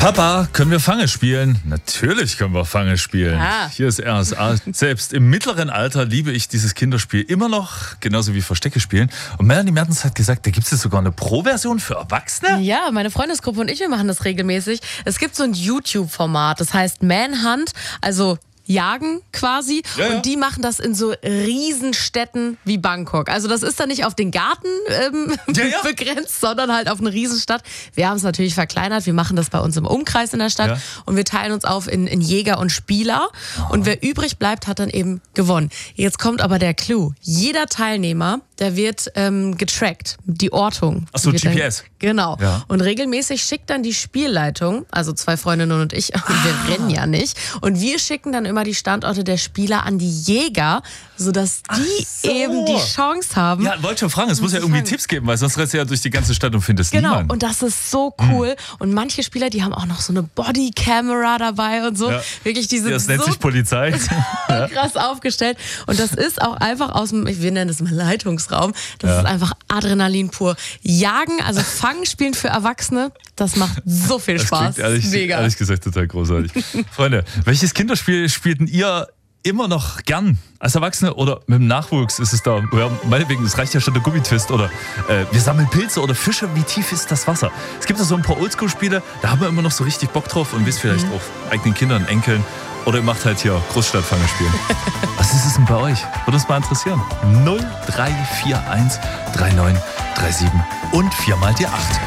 Papa, können wir Fange spielen? Natürlich können wir Fange spielen. Ja. Hier ist RSA. Selbst im mittleren Alter liebe ich dieses Kinderspiel immer noch, genauso wie Verstecke spielen. Und Melanie Mertens hat gesagt, da gibt es sogar eine Pro-Version für Erwachsene. Ja, meine Freundesgruppe und ich, wir machen das regelmäßig. Es gibt so ein YouTube-Format, das heißt Manhunt, also Jagen quasi. Ja, ja. Und die machen das in so Riesenstädten wie Bangkok. Also das ist dann nicht auf den Garten Ja. begrenzt, sondern halt auf eine Riesenstadt. Wir haben es natürlich verkleinert. Wir machen das bei uns im Umkreis in der Stadt. Ja. Und wir teilen uns auf in Jäger und Spieler. Und wer übrig bleibt, hat dann eben gewonnen. Jetzt kommt aber der Clou. Jeder Teilnehmer, der wird getrackt. Die Ortung. Ach so, Die wird GPS. Genau. Ja. Und regelmäßig schickt dann die Spielleitung, also 2 Freundinnen und ich, wir rennen ja nicht, und wir schicken dann immer die Standorte der Spieler an die Jäger, sodass die so. eben die Chance haben. Ja, wollte schon fragen, es muss ja irgendwie Tipps geben, weil sonst rennst du ja durch die ganze Stadt und findest Genau, niemanden. und das ist so cool. Und manche Spieler, die haben auch noch so eine Bodycamera dabei und so. Ja. Wirklich, die sind Das nennt so sich Polizei. krass aufgestellt. Und das ist auch einfach aus dem, wir nennen es mal Leitungsraum, das ist einfach Adrenalin pur. Jagen, also Fangen spielen für Erwachsene, das macht so viel Das Spaß. klingt ehrlich gesagt total großartig. Freunde, welches Kinderspiel spielten ihr immer noch gern als Erwachsene oder mit dem Nachwuchs ist es da? Ja, meinetwegen, es reicht ja schon der Gummitwist oder wir sammeln Pilze oder Fische, wie tief ist das Wasser? Es gibt ja so ein paar Oldschool-Spiele, da haben wir immer noch so richtig Bock drauf und wisst vielleicht auch eigenen Kindern, Enkeln oder ihr macht halt hier Großstadtfange spielen. Was ist es denn bei euch? Würde uns mal interessieren. 0341 3937 und 4 mal die 8.